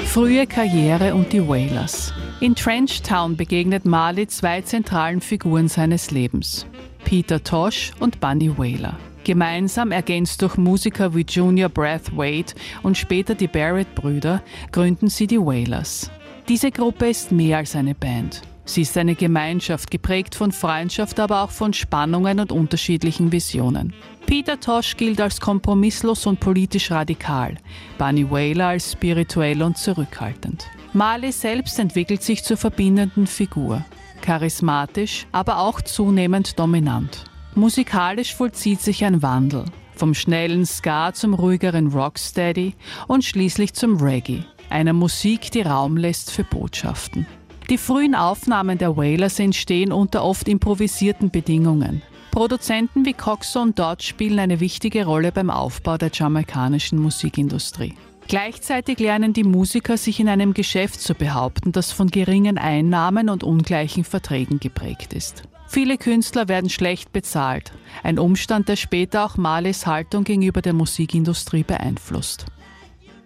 Frühe Karriere und die Wailers. In Trench Town begegnet Marley zwei zentralen Figuren seines Lebens: Peter Tosh und Bunny Wailer. Gemeinsam, ergänzt durch Musiker wie Junior Brathwaite und später die Barrett-Brüder, gründen sie die Wailers. Diese Gruppe ist mehr als eine Band. Sie ist eine Gemeinschaft, geprägt von Freundschaft, aber auch von Spannungen und unterschiedlichen Visionen. Peter Tosh gilt als kompromisslos und politisch radikal, Bunny Wailer als spirituell und zurückhaltend. Marley selbst entwickelt sich zur verbindenden Figur. Charismatisch, aber auch zunehmend dominant. Musikalisch vollzieht sich ein Wandel. Vom schnellen Ska zum ruhigeren Rocksteady und schließlich zum Reggae. Einer Musik, die Raum lässt für Botschaften. Die frühen Aufnahmen der Wailers entstehen unter oft improvisierten Bedingungen. Produzenten wie Coxsone und Dodge spielen eine wichtige Rolle beim Aufbau der jamaikanischen Musikindustrie. Gleichzeitig lernen die Musiker, sich in einem Geschäft zu behaupten, das von geringen Einnahmen und ungleichen Verträgen geprägt ist. Viele Künstler werden schlecht bezahlt, ein Umstand, der später auch Marleys Haltung gegenüber der Musikindustrie beeinflusst.